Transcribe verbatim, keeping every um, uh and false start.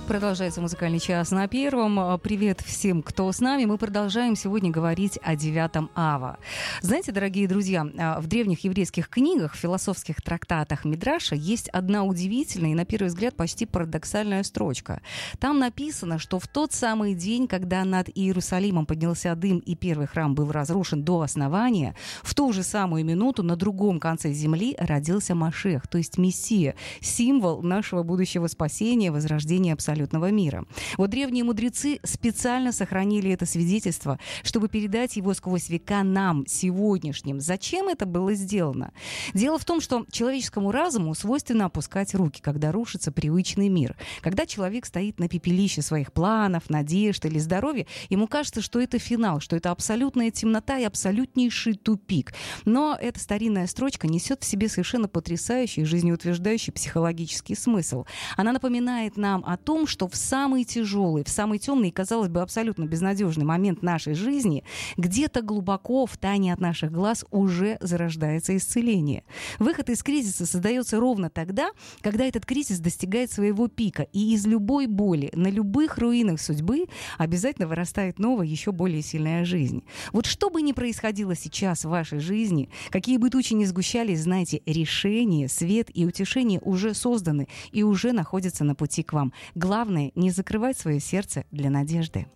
Продолжается музыкальный час на Первом. Привет всем, кто с нами. Мы продолжаем сегодня говорить о девятом ава. Знаете, дорогие друзья, в древних еврейских книгах, философских трактатах Мидраша есть одна удивительная и, на первый взгляд, почти парадоксальная строчка. Там написано, что в тот самый день, когда над Иерусалимом поднялся дым и первый храм был разрушен до основания, в ту же самую минуту на другом конце земли родился Машиах, то есть Мессия, символ нашего будущего спасения, возрождения абсолютного мира. Вот древние мудрецы специально сохранили это свидетельство, чтобы передать его сквозь века нам, сегодняшним. Зачем это было сделано? Дело в том, что человеческому разуму свойственно опускать руки, когда рушится привычный мир. Когда человек стоит на пепелище своих планов, надежд или здоровья, ему кажется, что это финал, что это абсолютная темнота и абсолютнейший тупик. Но эта старинная строчка несет в себе совершенно потрясающий, жизнеутверждающий психологический смысл. Она напоминает нам о том, что в самый тяжелый, в самый темный и, казалось бы, абсолютно безнадежный момент нашей жизни где-то глубоко в тайне от наших глаз уже зарождается исцеление. Выход из кризиса создается ровно тогда, когда этот кризис достигает своего пика, и из любой боли, на любых руинах судьбы обязательно вырастает новая, еще более сильная жизнь. Вот что бы ни происходило сейчас в вашей жизни, какие бы тучи ни сгущались, знайте, решение, свет и утешение уже созданы и уже находятся на пути к вам. Главное — не закрывать свое сердце для надежды.